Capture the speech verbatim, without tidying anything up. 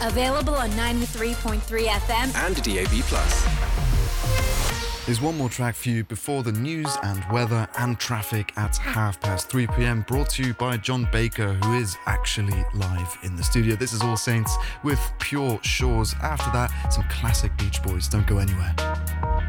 Available on ninety-three point three F M and D A B plus. There's one more track for you before the news and weather and traffic at half past three p.m. brought to you by John Baker, who is actually live in the studio. This is All Saints with Pure Shores. After that, some classic Beach Boys. Don't go anywhere.